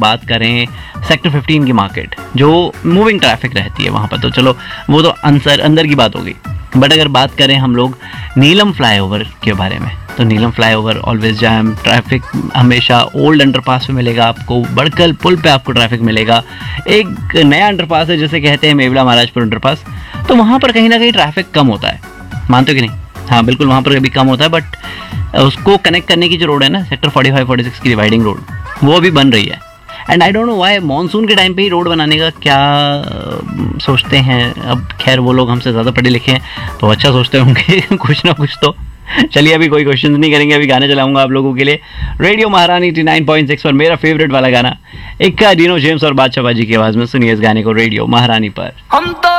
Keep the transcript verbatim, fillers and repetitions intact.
बात करें sector fifteen की मार्केट, जो मूविंग ट्रैफिक रहती है वहाँ पर, तो चलो वो तो अंदर अंदर की बात होगी। बट अगर बात करें हम लोग नीलम फ्लाईओवर के बारे में, तो नीलम फ्लाईओवर ऑलवेज जैम, ट्रैफिक हमेशा ओल्ड अंडरपास पे मिलेगा आपको, बड़कल पुल पे आपको ट्रैफिक मिलेगा। एक नया अंडरपास है जिसे कहते हैं मेवला महाराजपुर अंडरपास, तो वहाँ पर कहीं ना कहीं ट्रैफिक कम होता है, मानते हो कि नहीं? हाँ बिल्कुल, वहाँ पर कभी कम होता है। बट उसको कनेक्ट करने की जो रोड है ना, sector forty five forty six की डिवाइडिंग रोड, वो अभी बन रही है। And I don't know why monsoon के टाइम पे ही रोड बनाने का क्या सोचते हैं। अब खैर वो लोग हमसे ज़्यादा पढ़े लिखे हैं तो अच्छा सोचते होंगे कुछ ना कुछ तो। चलिए अभी कोई क्वेश्चन नहीं करेंगे, अभी गाने चलाऊंगा आप लोगों के लिए। रेडियो महारानी एटी नाइन पॉइंट सिक्स पर मेरा फेवरेट वाला गाना, इक्का डिनो जेम्स और बादशाह बाजी की आवाज़ में सुनिए इस गाने को रेडियो महारानी पर। हम तो